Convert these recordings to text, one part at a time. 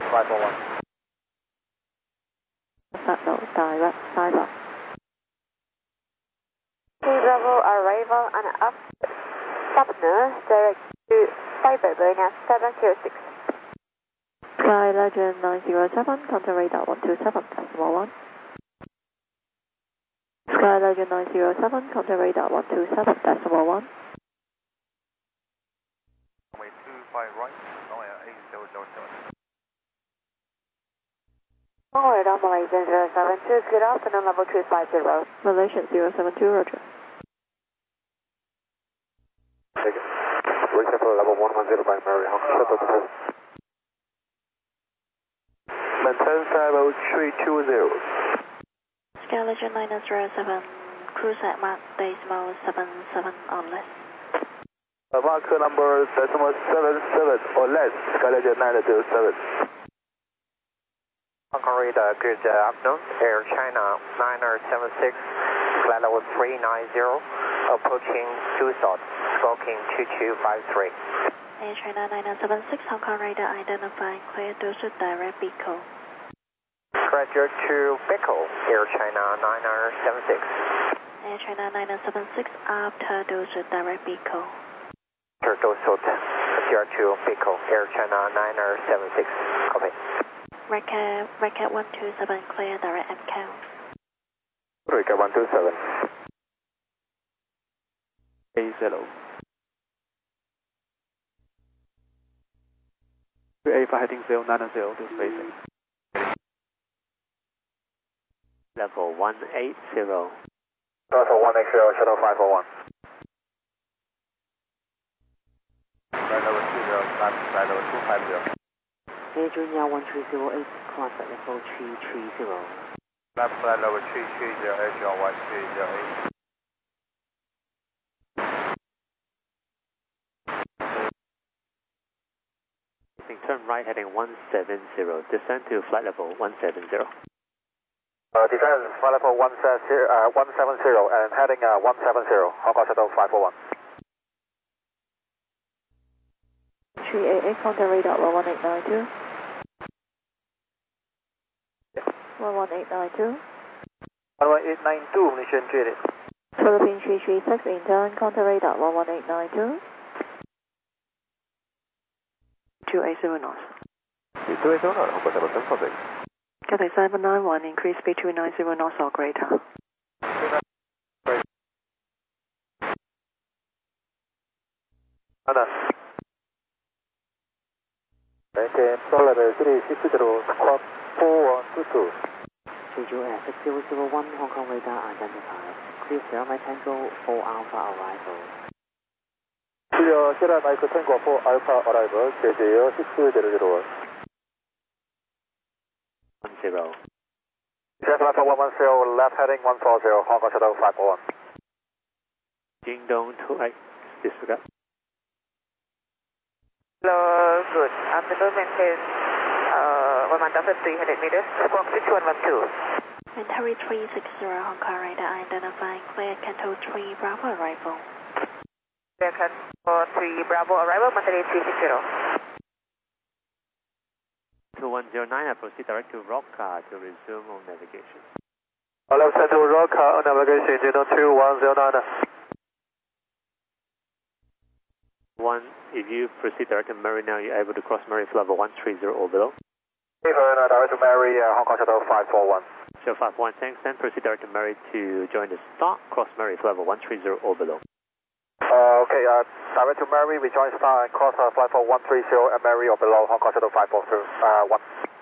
541. Bravo, direct, cyber. Bravo arrival and up Subner, direct to Cyber Berlin 706. Sky Legend 907, contact radar 127.1. Sky Legend 907, contact radar 127.1. Runway 25 right, runway 8007. Florida Malaysian 072, good afternoon, level 250. Malaysian 072, roger. Take it. Reach for level 110 by Mary, Hong Kong shuttle to maintain 5320. Sky Legend 907, cruise at Mach decimal 77 or less. Mark number decimal 77 or less, Sky Legend 907. Hong Kong radar, good afternoon, Air China 9076, flight level 390, approaching Dusseldorf, smoking 2253. Air China 9076, Hong Kong radar identifying clear Dusseldorf direct Bico. Roger to Bico, Air China 9076. Air China 9076, after Dusseldorf direct Bico. After Dusseldorf, to Bico, Air China 9076, copy. Racket 127, clear direct MCAL. Racket 127. 80. 385 heading 090 to spacing. Level 180. Level 180, shuttle 541. Flight level 20, flight level 250. Air Junior 1308, contact level 330. Flight level 330, Air Junior 1308. Turn right heading 170, descend to flight level 170. Descend flight level 170 and heading 170, Hong Kong shuttle 541. 388, contact radar 11892. 11892. 11892, Malaysian Juliet. Philippine 336, in turn, contact radar 11892. 280 knots. 280 knots, Hong Kong shuttle 746. Cathay 791, increase speed to 90 knots or greater. Anna. Maintain flight level 360, squawk 4122. Schedule Air 6001, Hong Kong radar identified. Clear Sierra Mike Tango 4 Alpha arrival. Clear Sierra Mike Tango 4 Alpha arrival, KJO 6001. 10. Jet Alpha 110, left heading 140, Hong Kong shuttle 541. Jingdong 28, disregard. Hello, good afternoon, maintain 1,300 meters, squawk 6112. Terry 360, Hong Kong radar identifying clear Canto 3 Bravo arrival. Clear Canto 3 Bravo arrival, maintain 360. 2109, I proceed direct to Roca to resume on navigation. Left side to Roca on navigation, Geno 2109. 1, if you proceed direct to Mary now, you're able to cross Mary for level 130 or below. Direct to Mary, Hong Kong shuttle 541. So 51, thanks, then proceed direct to Mary to join the start, cross Mary for level 130 or below. Okay, direct to Mary, we join star and cross flight for 130 and Mary or below, Hong Kong shuttle 542,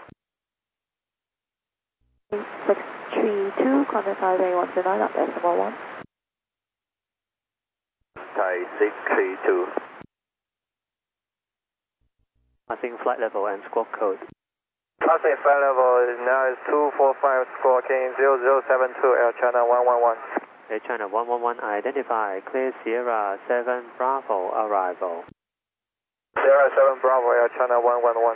1. 632, contact Taipei 129 at decimal 1. Thai 632. Passing flight level and squawk code. Passing flight level now is 245, squawking 0072, Air China 111. Air China 111, identify clear Sierra 7 Bravo arrival. Sierra 7 Bravo, Air China 111.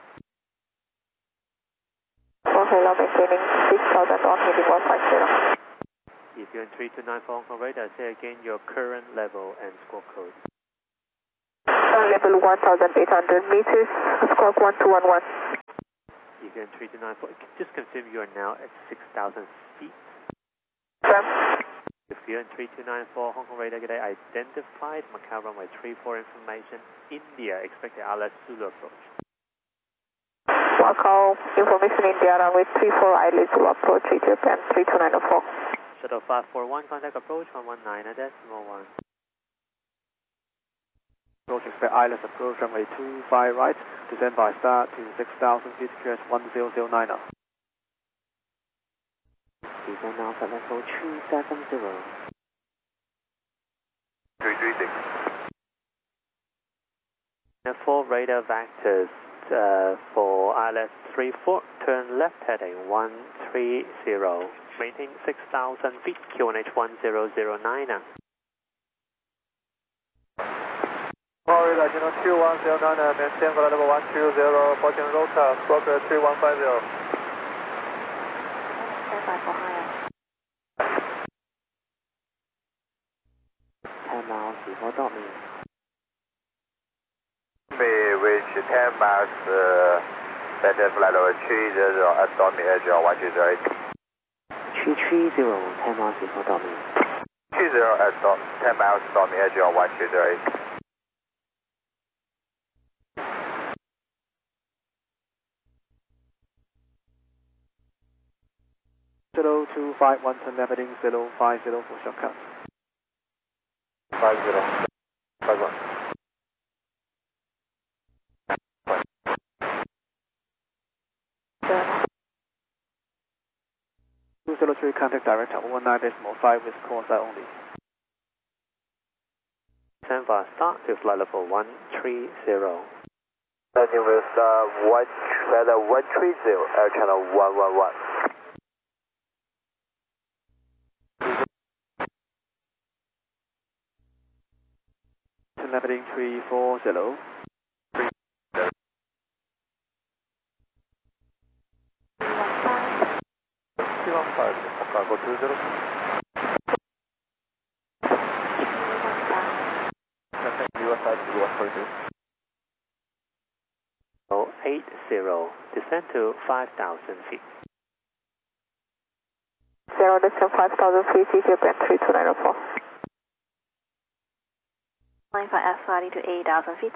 Hello, maintaining 6,000 on heading 150. If you're in 3294 Hong Kong radar, say again your current level and squawk code. Level 1,800 meters, squawk 1211. if you're in 3294, just confirm you are now at 6,000 feet. If you're in 3294, Hong Kong radar, good day, identified, Macau runway 34 information, India, expect the ILS Zulu approach. Macau, information India, runway 34, ILS Zulu approach, Japan 32904. Shuttle 541, contact approach 119.1. Approach, expect ILS approach, runway 25 right, descend by start to 6,000 feet, QS 1009. Descend now at level 270. 336. And 4 radar vectors for ILS 34, turn left heading 130, maintain 6,000 feet, QNH 1009. Florida, Juno 2109, maintain flight level 120, approaching Roca, stroke 3150. Stand by for higher. 10 miles before Dormy. May reach 10 miles, better flight level 30 at Dormy Edge 120. 330, 10 miles before Dormy. 30 at 10 miles Dormy Edge 120. Zero 251 to navigating 050 for shortcut. 50. 51. 203, contact director 19.5 with call side only. Stand by, start to flight level 130. Landing with weather 130, air channel 111. Navigating 340. 80, descend to 5,000 feet. 0 descend 5,000 feet, Japan 32904. Line for F30 to 8,000 feet.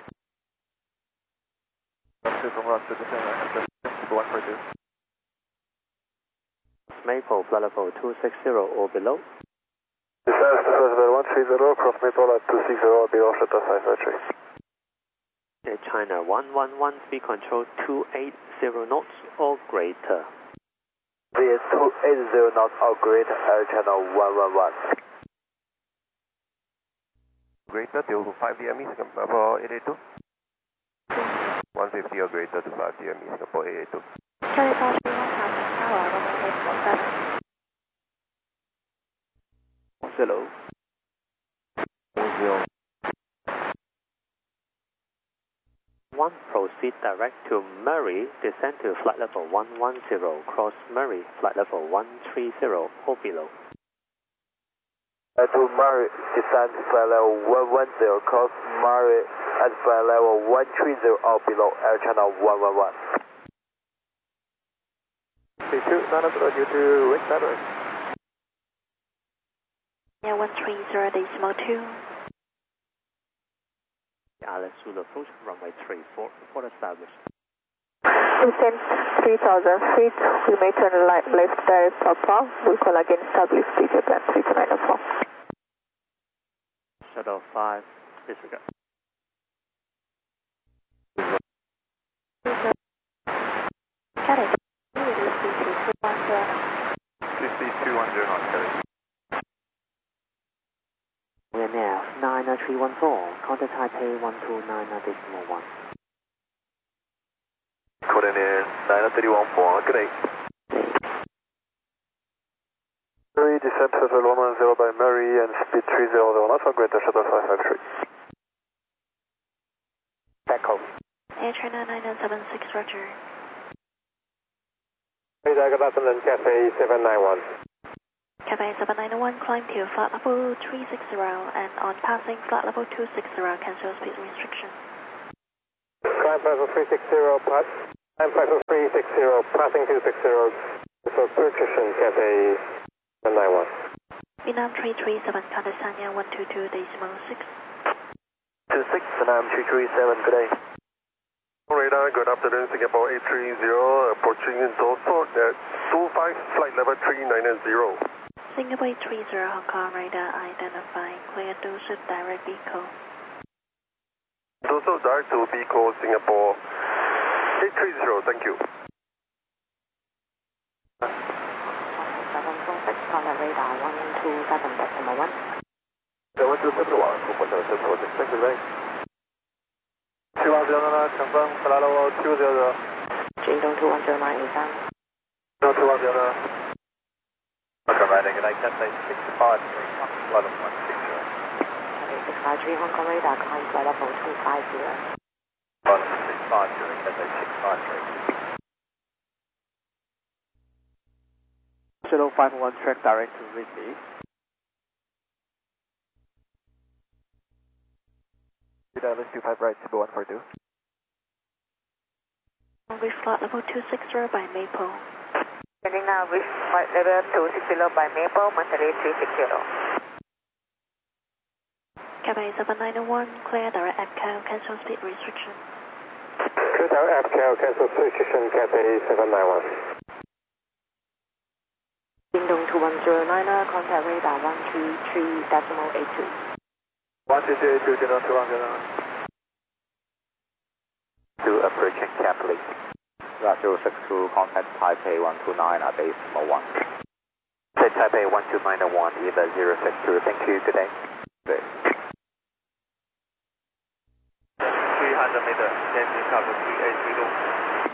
Maple, flight level 260 or below. Descend to flight level 130, cross Maple at 260 or below, shuttle 553. Air China 111, speed control 280 knots or greater. VS 280 knots or greater, air channel 111. Greater to 5 DME, Singapore 882. 150 or greater to 5 DME, Singapore 882. Charlie Fox 315 tower, runway 17. 0. 1, proceed direct to Murray, descend to flight level 110, cross Murray, flight level 130 or below. To Murray, descend flight level 110, cross Murray at flight level 130 or below, air channel 111. C2, not due to wind battery. Yeah, 130.2. ILS Zulu approach, runway 34, report established. Descend 3,000 feet, we may turn left direct Papa. We'll call again established, Japan 32904. Shuttle 5, disregard. Got it. CC210 knots, Kelly. We are now 90314, contact Taipei 129.1. Coding in 93114, good day. Murray, descent to level 110 by Murray and speed 300 knots or greater, shuttle 553. Back home. Air China 9976, roger. Radar London Cafe 791. Cafe 791, climb to flight level 360 and on passing flight level 260, cancel speed restriction. Climb level 360, pass. I'm 50360, passing 260, for precision, Cathay 191. Vietnam 337, contact Sanya 122.6. 26, Vietnam 337, good day. Radar, good afternoon, Singapore 830, approaching Dorsal at 25, flight level 390. Singapore 830, Hong Kong radar identified, clear Dorsal direct vehicle. Dorsal direct to vehicle Singapore 830, thank you. 746, contact radar 127.1. 127, thank you, right? 210, confirm, flight level 200. Jingdong 210983. No, 210. Okay, right, good day, Cathay 653, flight level 160. Cathay 653, Hong Kong radar, climb flight level 250. Flight level 650, Cathay 653. 051 track direct to Ridley. Let's 25 right, Super 142. With flight level 260 by Maple. Landing now with flight level 260 by Maple, Monterey 360. Cathay 7901, clear direct APCAL, cancel speed restriction. Clear direct APCAL, cancel restriction, Cathay 791. Jingdong 2109, contact radar 123.82. 12382, Jingdong 2109. To approaching Catholic. Roger 62, contact Taipei 129 at base 1. Say Taipei 12901, EVA 062, thank you, good day. Good. 300 meter, changing cover 3830.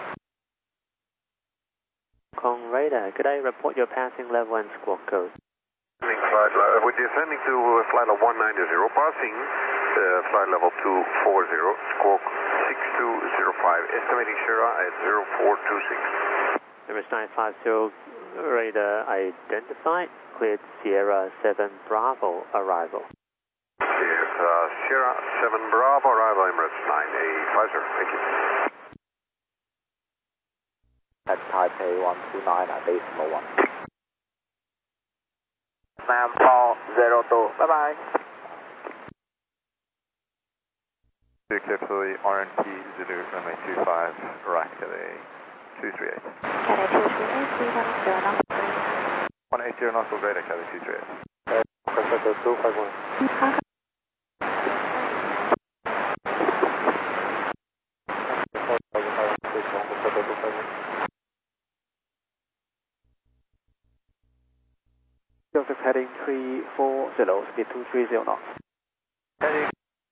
Hong Kong radar, could I report your passing level and squawk code? We're descending to flight level 190, passing flight level 240, squawk 6205, estimating Sierra at 0426. Emirates 950, radar identified, cleared Sierra 7 Bravo arrival. Sierra 7 Bravo arrival, Emirates 9850, thank you. At Taipei 129 at base 1. 9402, bye-bye. Clear for the RNP Zulu runway 25, right at a 238. Cathay 238, 310 knots. 180 knots of radar, Cathay 238. Contact 251. Joseph heading 340, speed 230 knots. Heading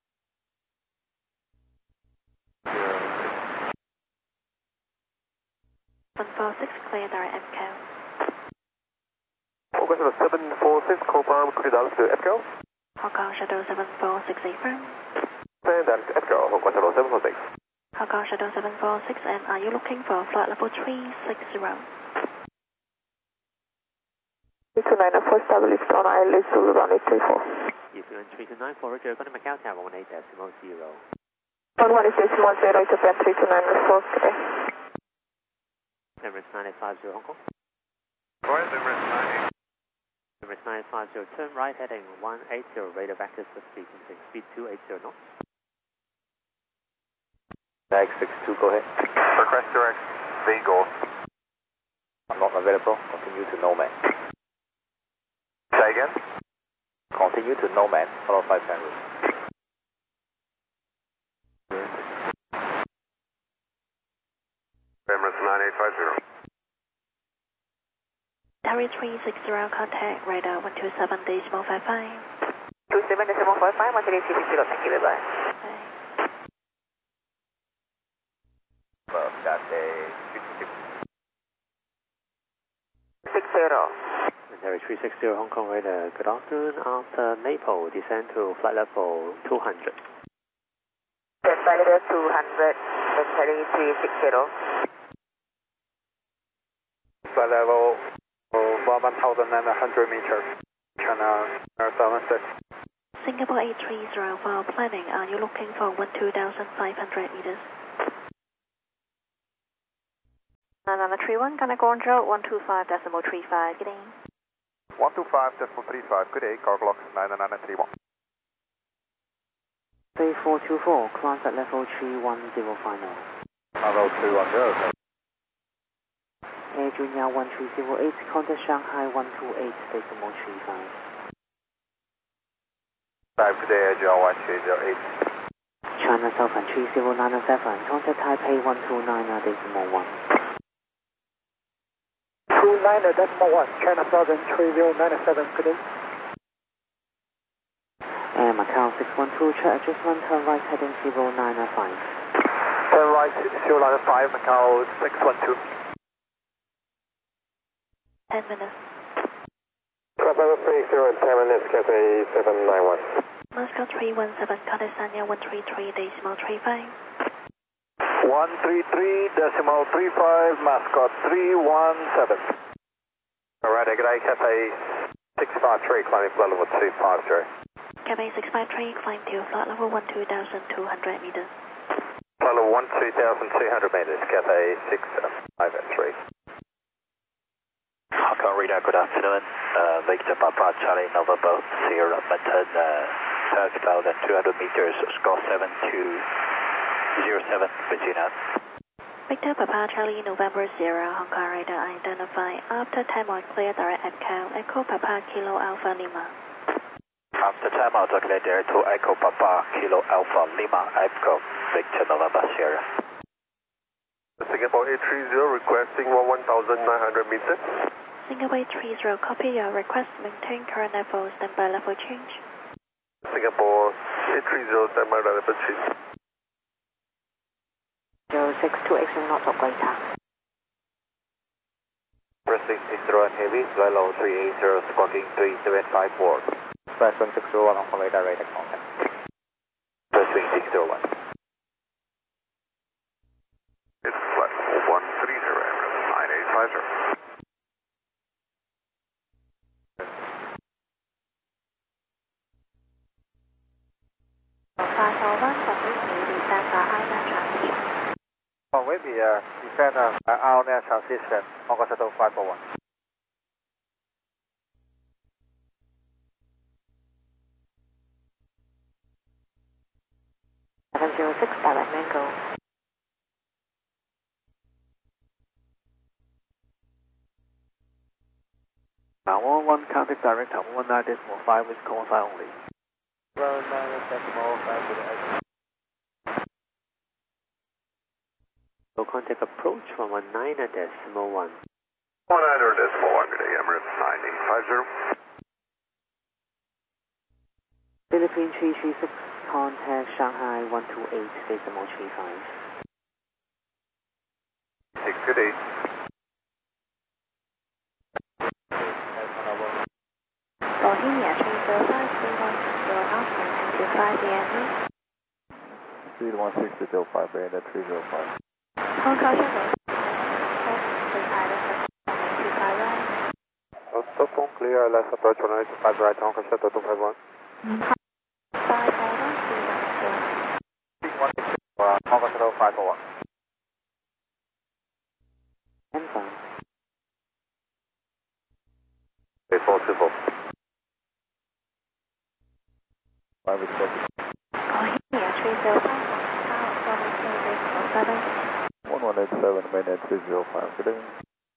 746, clear direct APCAL. Focus on 746, confirm, clear down to EPCO. Hong Kong Shadow 746, affirm. Clear down to EPCO, Hong Kong Shadow 746. Hong Kong Shadow 746, and are you looking for flight level 360? 329 first established on ILS Zulu runway 34. If you're in 329 for Roger, go to Macau Tower 18.0. 11 is decimal 0, Japan 329 report today. Emirates 9850 Hong Kong. Right, Emirates 98. Emirates 9850, turn right heading 180, radar vectors for frequency, speed 280 knots. Tag 62, go ahead. Request direct, Vigo. I'm not available, continue to Nomad. Say again? Continue to Nomad, follow 5 Penrith. Emirates 9850. Harry 360, contact radar 127.55. 27.55, Monterey 360, thank you, bye-bye. Cathay 60. Harry 360 Hong Kong radar, good afternoon. After Maple, descend to flight level 200. Flight level 200, Monterey 360. Flight level 1,900 meters. China 76. Singapore 830 for planning, are you looking for 12,500 meters? 931, gonna go on Joe, 125.35, good day. 125.35, good day, car clock 99931. 3424, climb at level 310 final. Level 310. Air Junior 1308, contact Shanghai 128.35. 5, good day, Air Junior 1308. China Southern 30907, contact Taipei 129.1. 29.1, China Southern 3097, good day. Air Macau 612, check adjustment, turn right heading 095. Turn right 095, Macau 612. 10 minutes. Level 30 and 10 minutes, Cathay 791. Moscow 317, contact Sanya 133.35. 133.35, Mascot 317. Alright, good day, Cathay 653, climbing flight level 250. Cathay 653, climb to flight level 12,200 meters. Flight level 12,200 meters, Cathay 653. Hong Kong Radar, good afternoon. Victor Papa Charlie November, Sierra maintain 12,200 meters, score 7207, Virginia. Victor Papa Charlie November 0, Hong Kong Radar identify after time out clear direct Echo Papa Kilo Alpha Lima. After time out clear there to Echo Papa Kilo Alpha Lima, Echo Victor November Sierra. Singapore 830 requesting 1,900 meters. Singapore 830, copy your request, maintain current level, standby level change. Singapore 830, standby level change. 062, extreme knots operator. Pressing 60 and heavy, flight level 380, squawking 3754. Pressing 601 on radar radar contact. Pressing 601. It's flight 130, 9850. With the descent out now transition, Hong Kong Shuttle 541. 706, direct Mango. Now 111 contact direct at 19.5 with call sign only. 19.5 to the exit. So contact approach from 19.1. 19.1, good day, Emirates 9850. Philippine 336, contact Shanghai 128.35. 6, good day. Bohemia 305, 310 Alpha, and 25 AME. Speed 160.5, band at 305. Hong Kong Shuttle. Phone clear, last approach 195 right, Hong Kong Shuttle 251. 5 Hong Kong Shuttle 541. Inbound. 8424. 5 is copy. Bohemia 305, Tower 1187, main at 305, good evening.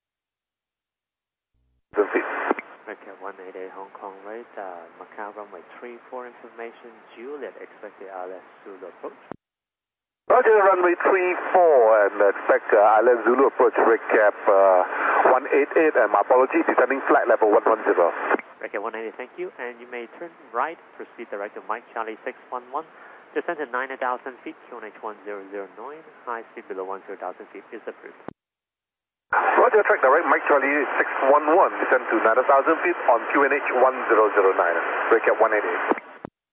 American 188 Hong Kong radar, Macau runway 34 information, Juliet expected ILS Zulu approach. Roger, runway 34 and expect ILS Zulu approach, recap 188 and my apologies, descending flight level 110. American 188, thank you, and you may turn right, proceed direct to Mike Charlie 611, descend to 9,000 feet, QNH 1009, high speed below 10,000 feet is approved. Roger, track direct, Mike Charlie 611, descend to 9,000 feet on QNH 1009, break at 188.